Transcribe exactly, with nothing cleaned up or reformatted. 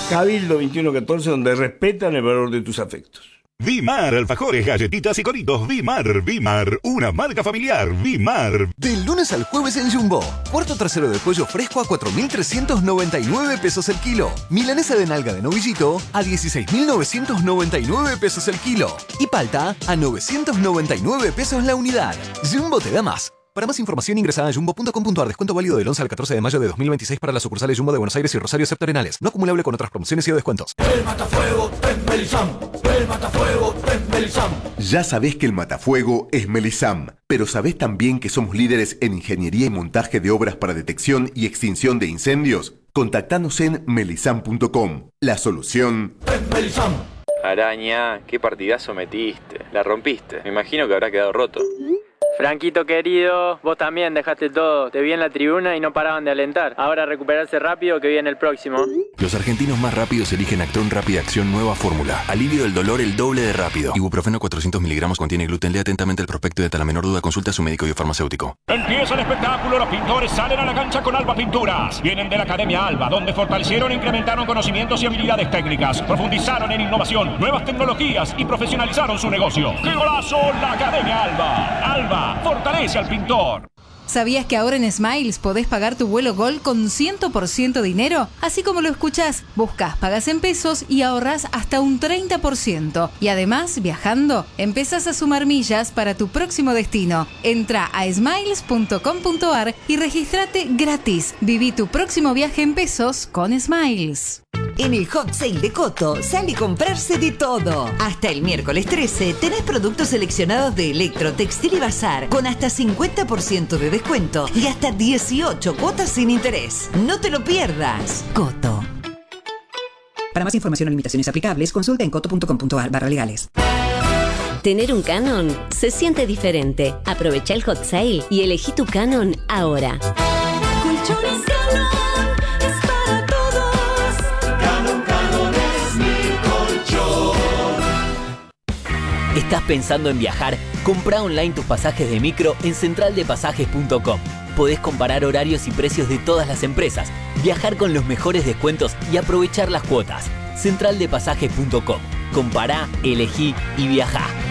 Cabildo veintiuno catorce, donde respetan el valor de tus afectos. Vimar, alfajores, galletitas y coritos. Vimar, Vimar, una marca familiar. Vimar. Del lunes al jueves en Jumbo. Cuarto trasero de pollo fresco a cuatro mil trescientos noventa y nueve pesos el kilo. Milanesa de nalga de novillito a dieciséis mil novecientos noventa y nueve pesos el kilo. Y palta a novecientos noventa y nueve pesos la unidad. Jumbo te da más. Para más información ingresa a jumbo punto com punto a r. Descuento válido del once al catorce de mayo de dos mil veintiséis para las sucursales Jumbo de Buenos Aires y Rosario Septentrionales. No acumulable con otras promociones y o descuentos. El matafuego es Melisam. El matafuego es Melisam. Ya sabés que el matafuego es Melisam, pero ¿sabés también que somos líderes en ingeniería y montaje de obras para detección y extinción de incendios? Contactanos en melisam punto com. La solución es Melisam. Araña, qué partidazo metiste. La rompiste. Me imagino que habrá quedado roto. Franquito querido, vos también dejaste todo. Te vi en la tribuna y no paraban de alentar. Ahora recuperarse rápido que viene el próximo. Los argentinos más rápidos eligen Actron Rápida Acción Nueva Fórmula. Alivio del dolor el doble de rápido. Ibuprofeno cuatrocientos miligramos contiene gluten. Lea atentamente el prospecto y ante la menor duda consulta a su médico y farmacéutico. Empieza el espectáculo. Los pintores salen a la cancha con Alba Pinturas. Vienen de la Academia Alba, donde fortalecieron e incrementaron conocimientos y habilidades técnicas. Profundizaron en innovación, nuevas tecnologías y profesionalizaron su negocio. ¡Qué golazo! La Academia Alba. Alba fortalece al pintor. ¿Sabías que ahora en Smiles podés pagar tu vuelo Gol con cien por ciento dinero? Así como lo escuchás, buscas, pagas en pesos y ahorrás hasta un treinta por ciento. Y además, viajando, empezás a sumar millas para tu próximo destino. Entra a smiles punto com punto a r y regístrate gratis. Viví tu próximo viaje en pesos con Smiles. En el Hot Sale de Coto sale a comprarse de todo. Hasta el miércoles trece tenés productos seleccionados de Electro, Textil y Bazar con hasta cincuenta por ciento de descuento y hasta dieciocho cuotas sin interés. No te lo pierdas. Coto. Para más información o limitaciones aplicables, consulta en coto punto com punto a r barra legales. Tener un Canon se siente diferente. Aprovecha el Hot Sale y elegí tu Canon ahora. Colchones Canon. ¿Estás pensando en viajar? Compra online tus pasajes de micro en central de pasajes punto com. Podés comparar horarios y precios de todas las empresas, viajar con los mejores descuentos y aprovechar las cuotas. central de pasajes punto com. Compará, elegí y viajá.